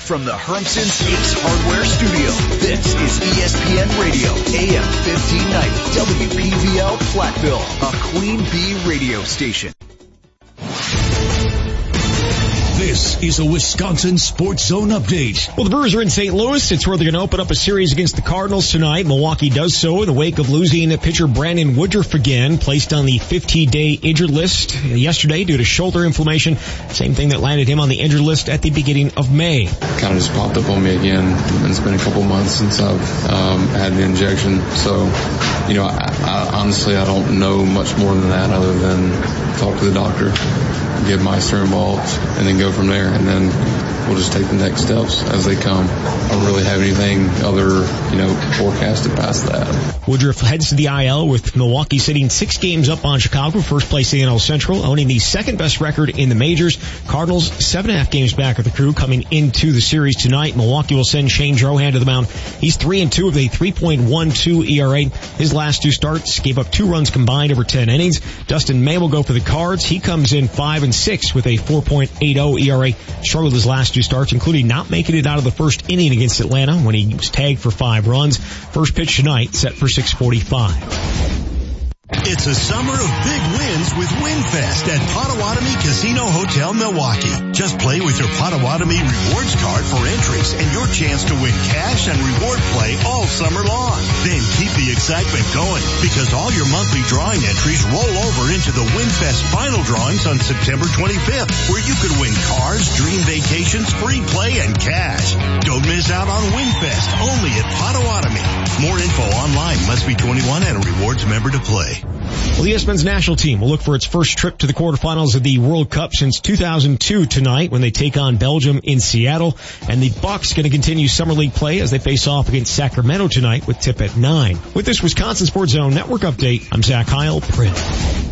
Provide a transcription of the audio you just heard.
from the Hermson's Ace Hardware Studio, this is ESPN Radio, AM 1590, WPVL Platteville, a Queen Bee radio station. This is a Wisconsin Sports Zone update. Well, the Brewers are in St. Louis. It's where they're going to open up a series against the Cardinals tonight. Milwaukee does so in the wake of losing pitcher Brandon Woodruff again, placed on the 50-day injured list yesterday due to shoulder inflammation. Same thing that landed him on the injured list at the beginning of May. Kind of just popped up on me again, and it's been a couple months since I've had the injection. So, I honestly, I don't know much more than that other than talk to the doctor, get Meister involved, and then go from there, and then we'll just take the next steps as they come. I don't really have anything other, forecasted past that. Woodruff heads to the IL with Milwaukee sitting 6 games up on Chicago, first place in the NL Central, owning the second best record in the majors. Cardinals 7.5 games back of the Crew coming into the series tonight. Milwaukee will send Shane Drohan to the mound. He's 3-2 with a 3.12 ERA. His last 2 starts gave up 2 runs combined over 10 innings. Dustin May will go for the Cards. He comes in 5-6 with a 4.80 ERA. Struggled his last 2 starts, including not making it out of the first inning against Atlanta when he was tagged for 5 runs. First pitch tonight set for 6:45. It's a summer of big wins with WinFest at Potawatomi Casino Hotel Milwaukee. Just play with your Potawatomi Rewards card for entries and your chance to win cash and reward play all summer long. Then keep the excitement going because all your monthly drawing entries roll over into the WinFest final drawings on September 25th, where you could win cars, dream vacations, free play, and cash. Don't miss out on WinFest only at Potawatomi. More info online. Must be 21 and a rewards member to play. Well, the U.S. men's national team will look for its first trip to the quarterfinals of the World Cup since 2002 tonight when they take on Belgium in Seattle. And the Bucks going to continue Summer League play as they face off against Sacramento tonight with tip at 9. With this Wisconsin Sports Zone Network update, I'm Zach Heil, Print.